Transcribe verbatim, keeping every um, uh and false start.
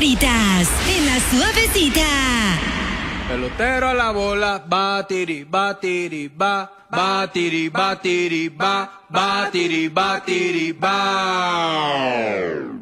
favoritas en La Suavecita. Pelotero a la bola, batiri, batiri, ba, batiri, batiri, ba, batiri, batiri, ba.